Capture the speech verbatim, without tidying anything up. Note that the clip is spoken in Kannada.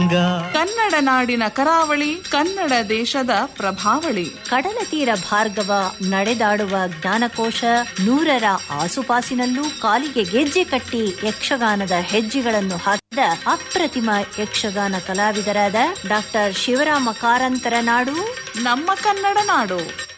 ಕನ್ನಡ ನಾಡಿನ ಕರಾವಳಿ, ಕನ್ನಡ ದೇಶದ ಪ್ರಭಾವಳಿ. ಕಡಲ ತೀರ ಭಾರ್ಗವ ನಡೆದಾಡುವ ಜ್ಞಾನಕೋಶ, ನೂರರ ಆಸುಪಾಸಿನಲ್ಲೂ ಕಾಲಿಗೆ ಗೆಜ್ಜೆ ಕಟ್ಟಿ ಯಕ್ಷಗಾನದ ಹೆಜ್ಜೆಗಳನ್ನು ಹಾಕಿದ ಅಪ್ರತಿಮ ಯಕ್ಷಗಾನ ಕಲಾವಿದರಾದ ಡಾಕ್ಟರ್ ಶಿವರಾಮ ಕಾರಂತರ ನಾಡು ನಮ್ಮ ಕನ್ನಡ ನಾಡು.